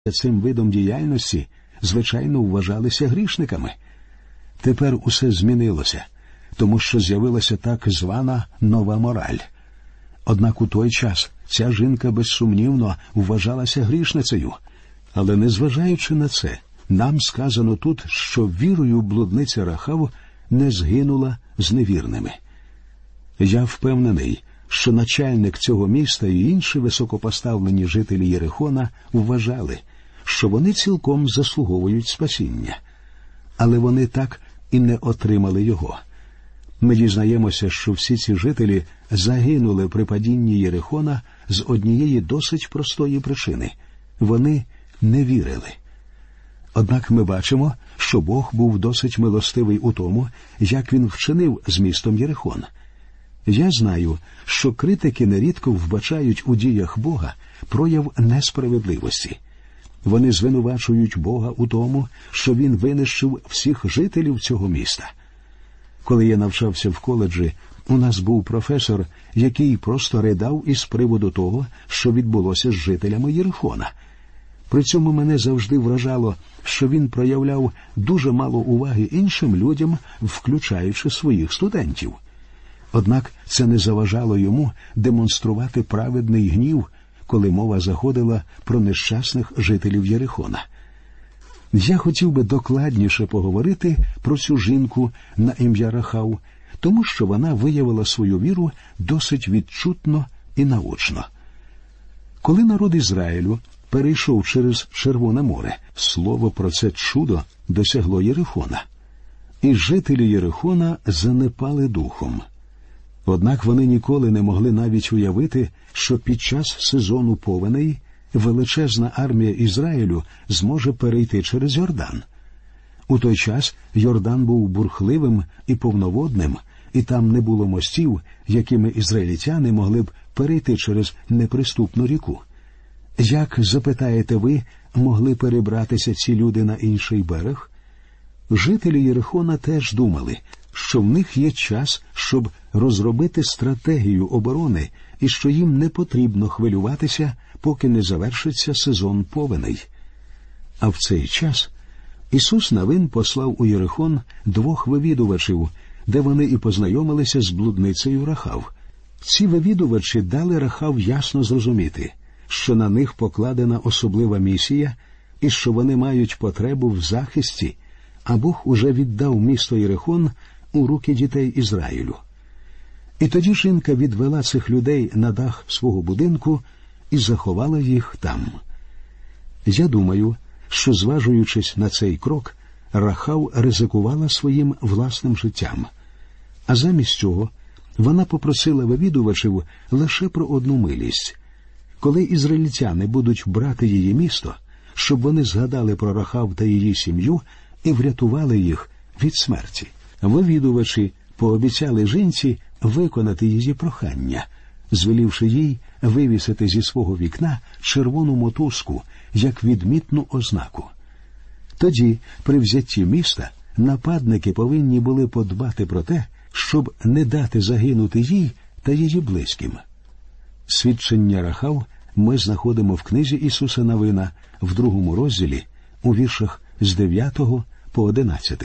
цим видом діяльності, звичайно, вважалися грішниками. Тепер усе змінилося, тому що з'явилася так звана нова мораль. Однак у той час ця жінка безсумнівно вважалася грішницею. Але незважаючи на це, нам сказано тут, що вірою блудниця Рахав не згинула з невірними. Я впевнений, що начальник цього міста і інші високопоставлені жителі Єрихона вважали, що вони цілком заслуговують спасіння. Але вони так і не отримали його. Ми дізнаємося, що всі ці жителі загинули при падінні Єрихона з однієї досить простої причини – вони не вірили. Однак ми бачимо, що Бог був досить милостивий у тому, як він вчинив з містом Єрихон. Я знаю, що критики нерідко вбачають у діях Бога прояв несправедливості. Вони звинувачують Бога у тому, що він винищив всіх жителів цього міста. Коли я навчався в коледжі, у нас був професор, який просто ридав із приводу того, що відбулося з жителями Єрихона. При цьому мене завжди вражало, що він проявляв дуже мало уваги іншим людям, включаючи своїх студентів. Однак це не заважало йому демонструвати праведний гнів, коли мова заходила про нещасних жителів Єрихона. Я хотів би докладніше поговорити про цю жінку на ім'я Рахав, тому що вона виявила свою віру досить відчутно і наочно. Коли народ Ізраїлю перейшов через Червоне море, слово про це чудо досягло Єрихона. І жителі Єрихона занепали духом. Однак вони ніколи не могли навіть уявити, що під час сезону повеней величезна армія Ізраїлю зможе перейти через Йордан. У той час Йордан був бурхливим і повноводним, і там не було мостів, якими ізраїльтяни могли б перейти через неприступну ріку. Як, запитаєте ви, могли перебратися ці люди на інший берег? Жителі Єрихона теж думали, що в них є час, щоб розробити стратегію оборони і що їм не потрібно хвилюватися, поки не завершиться сезон повеней. А в цей час Ісус Навин послав у Єрихон 2 вивідувачів, де вони і познайомилися з блудницею Рахав. Ці вивідувачі дали Рахав ясно зрозуміти, що на них покладена особлива місія і що вони мають потребу в захисті, а Бог уже віддав місто Єрихон у руки дітей Ізраїлю. І тоді жінка відвела цих людей на дах свого будинку і заховала їх там. Я думаю, що, зважуючись на цей крок, Рахав ризикувала своїм власним життям. А замість цього вона попросила вивідувачів лише про одну милість. Коли ізраїльтяни будуть брати її місто, щоб вони згадали про Рахав та її сім'ю і врятували їх від смерті. Вивідувачі пообіцяли жінці виконати її прохання, звелівши їй вивісити зі свого вікна червону мотузку, як відмітну ознаку. Тоді, при взятті міста, нападники повинні були подбати про те, щоб не дати загинути їй та її близьким. Свідчення Рахав ми знаходимо в книзі Ісуса Навина в 2 розділі, у віршах з 9 по 11.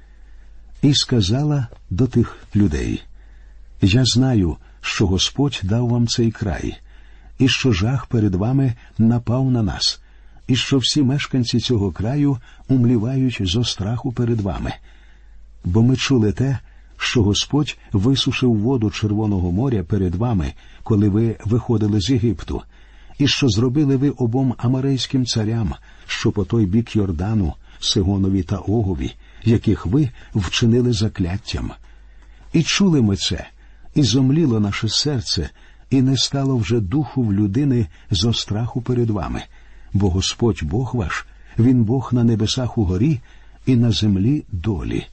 «І сказала до тих людей: Я знаю, що Господь дав вам цей край, і що жах перед вами напав на нас, і що всі мешканці цього краю умлівають зо страху перед вами. Бо ми чули те, що Господь висушив воду Червоного моря перед вами, коли ви виходили з Єгипту, і що зробили ви обом аморейським царям, що по той бік Йордану, Сигонові та Огові, яких ви вчинили закляттям. І чули ми це, і зомліло наше серце, і не стало вже духу в людини зо страху перед вами, бо Господь Бог ваш, Він Бог на небесах угорі і на землі долі».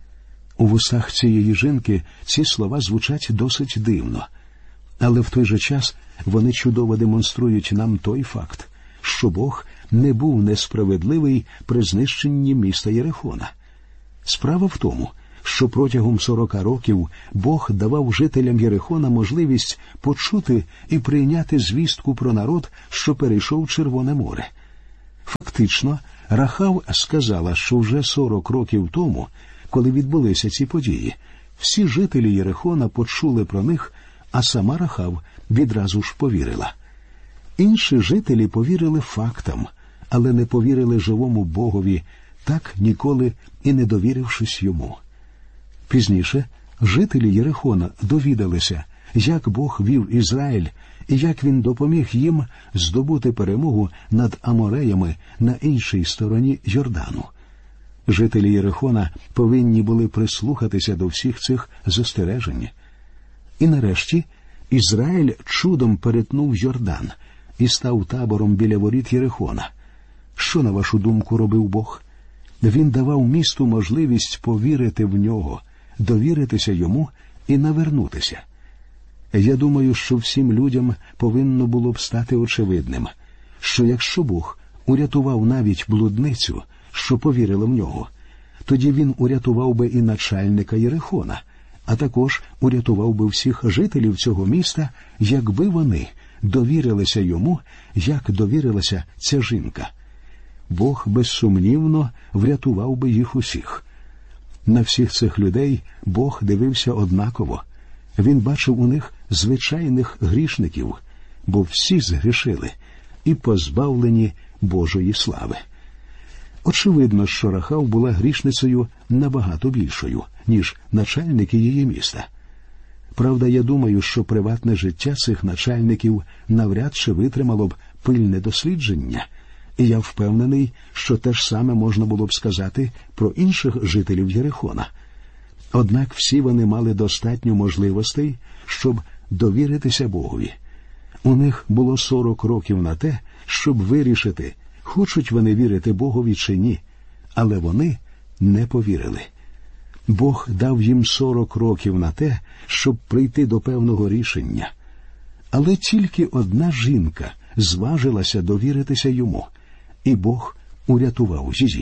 У вустах цієї жінки ці слова звучать досить дивно, але в той же час вони чудово демонструють нам той факт, що Бог не був несправедливий при знищенні міста Єрихона. Справа в тому, що протягом 40 років Бог давав жителям Єрихона можливість почути і прийняти звістку про народ, що перейшов Червоне море. Фактично, Рахав сказала, що вже 40 років тому, коли відбулися ці події, всі жителі Єрихона почули про них, а сама Рахав відразу ж повірила. Інші жителі повірили фактам, але не повірили живому Богові, так ніколи і не довірившись йому. Пізніше жителі Єрихона довідалися, як Бог вів Ізраїль і як він допоміг їм здобути перемогу над амореями на іншій стороні Йордану. Жителі Єрихона повинні були прислухатися до всіх цих застережень. І нарешті Ізраїль чудом перетнув Йордан і став табором біля воріт Єрихона. Що, на вашу думку, робив Бог? Він давав місту можливість повірити в нього, довіритися йому і навернутися. Я думаю, що всім людям повинно було б стати очевидним, що якщо Бог урятував навіть блудницю, що повірила в нього, тоді він урятував би і начальника Єрихона, а також урятував би всіх жителів цього міста, якби вони довірилися йому, як довірилася ця жінка. Бог, безсумнівно, врятував би їх усіх. На всіх цих людей Бог дивився однаково. Він бачив у них звичайних грішників, бо всі згрішили і позбавлені Божої слави. Очевидно, що Рахав була грішницею набагато більшою, ніж начальники її міста. Правда, я думаю, що приватне життя цих начальників навряд чи витримало б пильне дослідження, і я впевнений, що те ж саме можна було б сказати про інших жителів Єрихона. Однак всі вони мали достатньо можливостей, щоб довіритися Богові. У них було 40 років на те, щоб вирішити, хочуть вони вірити Богові чи ні, але вони не повірили. Бог дав їм 40 років на те, щоб прийти до певного рішення. Але тільки одна жінка зважилася довіритися йому, і Бог урятував її.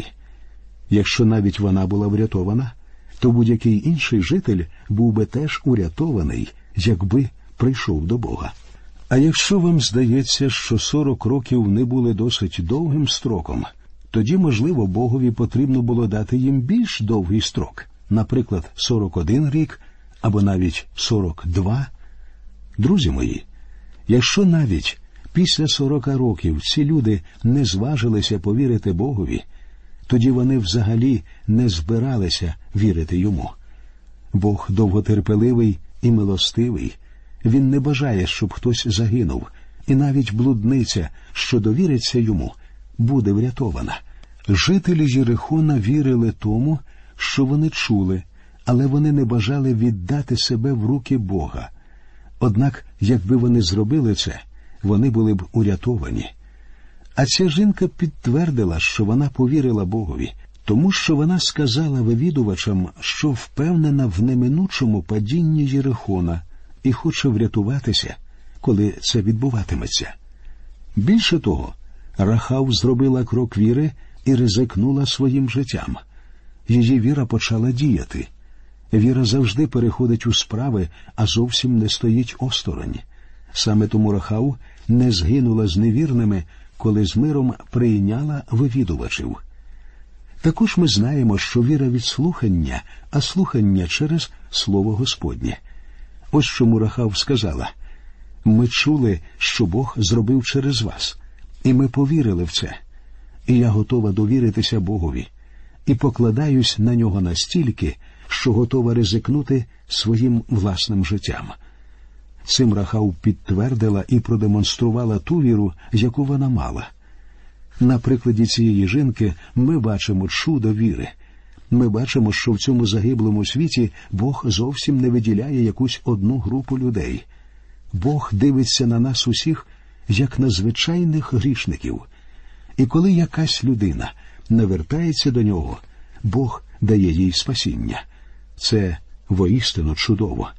Якщо навіть вона була врятована, то будь-який інший житель був би теж урятований, якби прийшов до Бога. А якщо вам здається, що 40 років не були досить довгим строком, тоді, можливо, Богові потрібно було дати їм більш довгий строк, наприклад, 41 рік або навіть 42. Друзі мої, якщо навіть після 40 років ці люди не зважилися повірити Богові, тоді вони взагалі не збиралися вірити йому. Бог довготерпеливий і милостивий. Він не бажає, щоб хтось загинув, і навіть блудниця, що довіриться йому, буде врятована. Жителі Єрихона вірили тому, що вони чули, але вони не бажали віддати себе в руки Бога. Однак, якби вони зробили це, вони були б урятовані. А ця жінка підтвердила, що вона повірила Богові, тому що вона сказала вивідувачам, що впевнена в неминучому падінні Єрихона і хоче врятуватися, коли це відбуватиметься. Більше того, Рахав зробила крок віри і ризикнула своїм життям. Її віра почала діяти. Віра завжди переходить у справи, а зовсім не стоїть осторонь. Саме тому Рахав не згинула з невірними, коли з миром прийняла вивідувачів. Також ми знаємо, що віра від слухання, а слухання через Слово Господнє. Ось чому Рахав сказала: «Ми чули, що Бог зробив через вас, і ми повірили в це. І я готова довіритися Богові, і покладаюсь на нього настільки, що готова ризикнути своїм власним життям». Цим Рахав підтвердила і продемонструвала ту віру, яку вона мала. На прикладі цієї жінки ми бачимо чудо віри. Ми бачимо, що в цьому загиблому світі Бог зовсім не виділяє якусь одну групу людей. Бог дивиться на нас усіх, як на звичайних грішників. І коли якась людина навертається до нього, Бог дає їй спасіння. Це воістину чудово.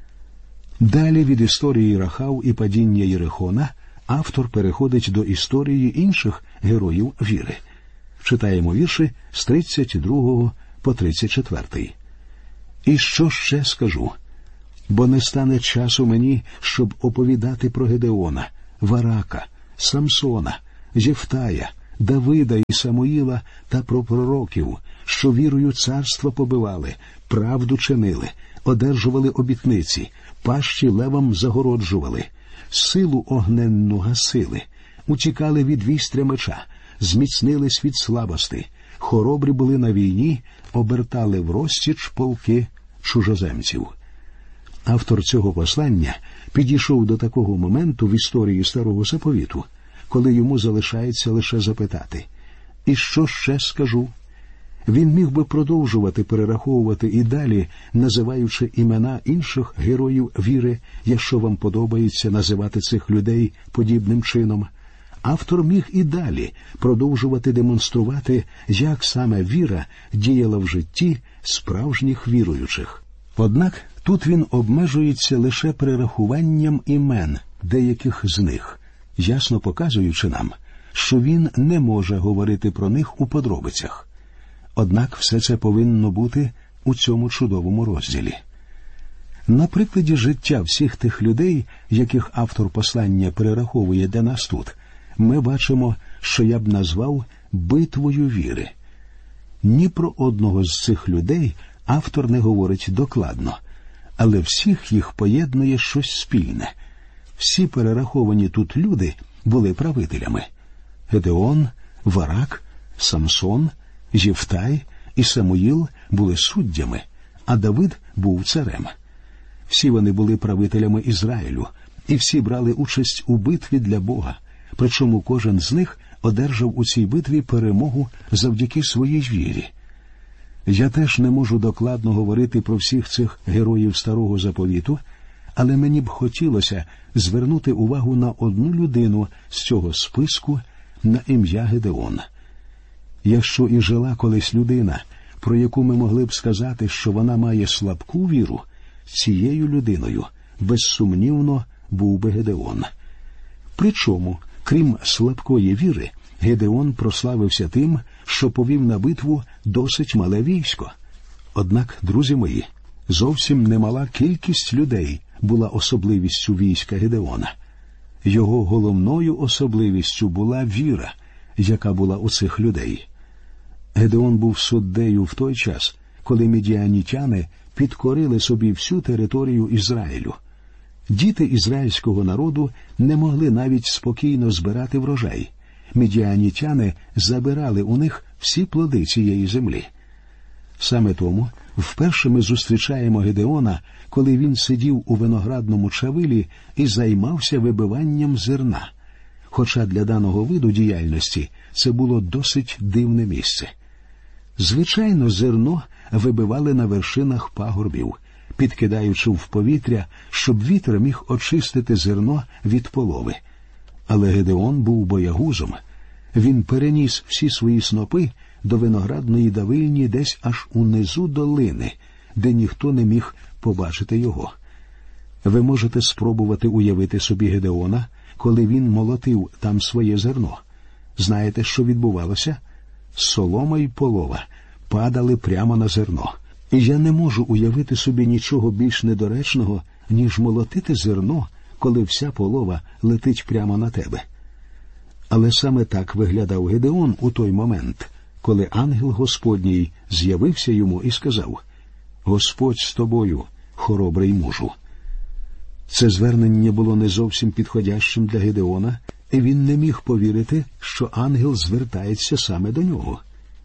Далі від історії Рахав і падіння Єрихона автор переходить до історії інших героїв віри. Читаємо вірші з 32 по 34. «І що ще скажу? Бо не стане часу мені, щоб оповідати про Гедеона, Варака, Самсона, Єфтая, Давида і Самуїла та про пророків, що вірою царства побивали, правду чинили, одержували обітниці, пащі левам загороджували, силу огненну гасили, утікали від вістря меча, зміцнились від слабости, хоробрі були на війні, обертали в розтіч полки чужоземців. Автор цього послання підійшов до такого моменту в історії Старого Заповіту, коли йому залишається лише запитати: «І що ще скажу?» Він міг би продовжувати перераховувати і далі, називаючи імена інших героїв віри, якщо вам подобається називати цих людей подібним чином. Автор міг і далі продовжувати демонструвати, як саме віра діяла в житті справжніх віруючих. Однак тут він обмежується лише перерахуванням імен деяких з них, ясно показуючи нам, що він не може говорити про них у подробицях. Однак все це повинно бути у цьому чудовому розділі. На прикладі життя всіх тих людей, яких автор послання перераховує для нас тут, ми бачимо, що я б назвав битвою віри. Ні про одного з цих людей автор не говорить докладно, але всіх їх поєднує щось спільне. Всі перераховані тут люди були правителями. Гедеон, Варак, Самсон, Єфтай і Самуїл були суддями, а Давид був царем. Всі вони були правителями Ізраїлю, і всі брали участь у битві для Бога, причому кожен з них одержав у цій битві перемогу завдяки своїй вірі. Я теж не можу докладно говорити про всіх цих героїв Старого Заповіту, але мені б хотілося звернути увагу на одну людину з цього списку на ім'я Гедеон. Якщо і жила колись людина, про яку ми могли б сказати, що вона має слабку віру, цією людиною, безсумнівно, був би Гедеон. Причому, крім слабкої віри, Гедеон прославився тим, що повів на битву досить мале військо. Однак, друзі мої, зовсім немала кількість людей була особливістю війська Гедеона. Його головною особливістю була віра, яка була у цих людей. Гедеон був суддею в той час, коли мідіанітяни підкорили собі всю територію Ізраїлю. Діти ізраїльського народу не могли навіть спокійно збирати врожай. Мідіанітяни забирали у них всі плоди цієї землі. Саме тому вперше ми зустрічаємо Гедеона, коли він сидів у виноградному чавилі і займався вибиванням зерна. Хоча для даного виду діяльності це було досить дивне місце. Звичайно, зерно вибивали на вершинах пагорбів, підкидаючи в повітря, щоб вітер міг очистити зерно від полови. Але Гедеон був боягузом. Він переніс всі свої снопи до виноградної давильні десь аж унизу долини, де ніхто не міг побачити його. Ви можете спробувати уявити собі Гедеона, коли він молотив там своє зерно. Знаєте, що відбувалося? Солома й полова падали прямо на зерно. І я не можу уявити собі нічого більш недоречного, ніж молотити зерно, коли вся полова летить прямо на тебе. Але саме так виглядав Гедеон у той момент, коли ангел Господній з'явився йому і сказав: «Господь з тобою, хоробрий мужу». Це звернення було не зовсім підходящим для Гедеона, і він не міг повірити, що ангел звертається саме до нього.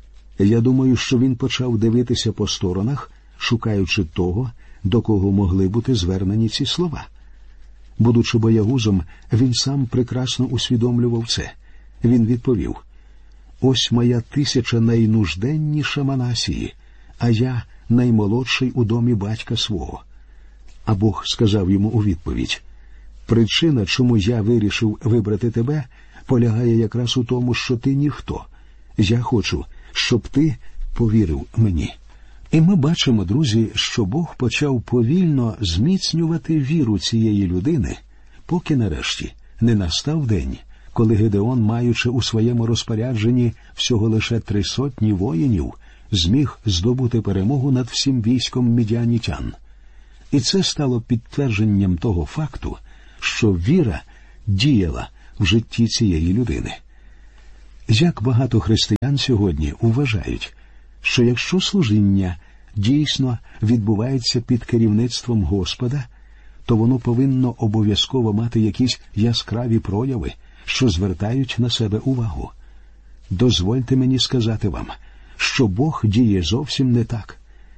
Я думаю, що він почав дивитися по сторонах, шукаючи того, до кого могли бути звернені ці слова. Будучи боягузом, він сам прекрасно усвідомлював це. Він відповів: «Ось моя 1000 найнужденніша Манасії, а я наймолодший у домі батька свого». А Бог сказав йому у відповідь: «Причина, чому я вирішив вибрати тебе, полягає якраз у тому, що ти ніхто. Я хочу, щоб ти повірив мені». І ми бачимо, друзі, що Бог почав повільно зміцнювати віру цієї людини, поки нарешті не настав день, коли Гедеон, маючи у своєму розпорядженні всього лише 300 воїнів, зміг здобути перемогу над всім військом мідіанітян. І це стало підтвердженням того факту, що віра діяла в житті цієї людини. Як багато християн сьогодні вважають, що якщо служіння дійсно відбувається під керівництвом Господа, то воно повинно обов'язково мати якісь яскраві прояви, що звертають на себе увагу. Дозвольте мені сказати вам, що Бог діє зовсім не так.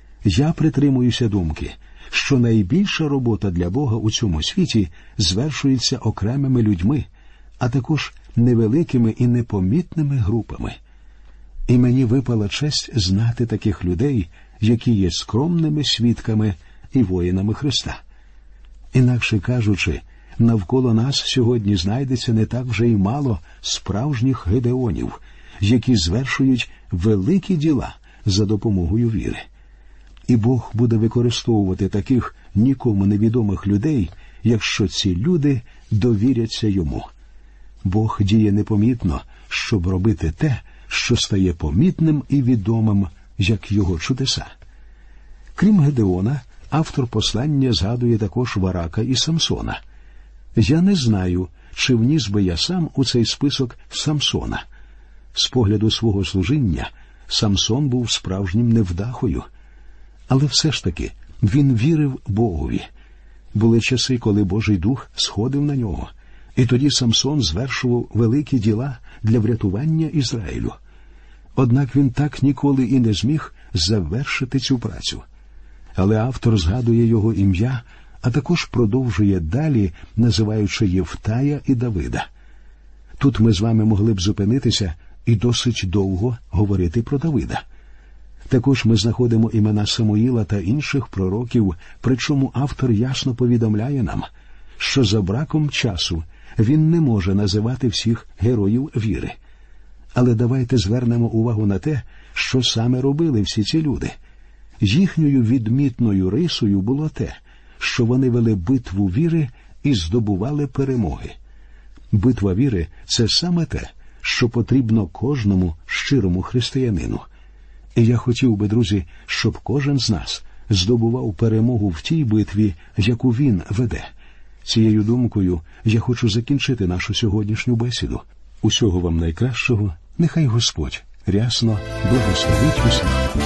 Я притримуюся думки, що найбільша робота для Бога у цьому світі звершується окремими людьми, а також невеликими і непомітними групами. І мені випала честь знати таких людей, які є скромними свідками і воїнами Христа. Інакше кажучи, навколо нас сьогодні знайдеться не так вже й мало справжніх Гедеонів, які звершують великі діла за допомогою віри. І Бог буде використовувати таких нікому невідомих людей, якщо ці люди довіряться Йому. Бог діє непомітно, щоб робити те, що стає помітним і відомим, як Його чудеса. Крім Гедеона, автор послання згадує також Варака і Самсона. Я не знаю, чи вніс би я сам у цей список Самсона. З погляду свого служіння Самсон був справжнім невдахою. Але все ж таки він вірив Богові. Були часи, коли Божий Дух сходив на нього, і тоді Самсон звершував великі діла для врятування Ізраїлю. Однак він так ніколи і не зміг завершити цю працю. Але автор згадує його ім'я, а також продовжує далі, називаючи Єфтая і Давида. Тут ми з вами могли б зупинитися і досить довго говорити про Давида. Також ми знаходимо імена Самуїла та інших пророків, причому автор ясно повідомляє нам, що за браком часу він не може називати всіх героїв віри. Але давайте звернемо увагу на те, що саме робили всі ці люди. Їхньою відмітною рисою було те, що вони вели битву віри і здобували перемоги. Битва віри – це саме те, що потрібно кожному щирому християнину. І я хотів би, друзі, щоб кожен з нас здобував перемогу в тій битві, яку він веде. Цією думкою я хочу закінчити нашу сьогоднішню бесіду. Усього вам найкращого, нехай Господь рясно благословить усіх.